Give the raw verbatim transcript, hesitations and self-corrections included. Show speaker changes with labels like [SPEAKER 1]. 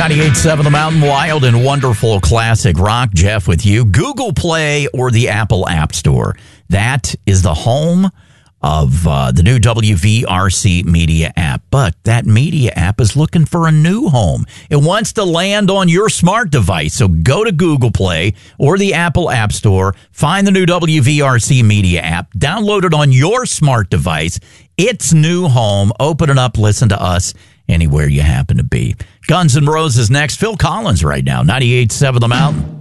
[SPEAKER 1] ninety-eight point seven The Mountain, wild and wonderful classic rock. Jeff with you. Google Play or the Apple App Store. That is the home of uh, the new W V R C Media app. But that media app is looking for a new home. It wants to land on your smart device. So go to Google Play or the Apple App Store. Find the new W V R C Media app. Download it on your smart device. Its new home. Open it up. Listen to us anywhere you happen to be. Guns N' Roses next. Phil Collins right now. ninety-eight point seven The Mountain.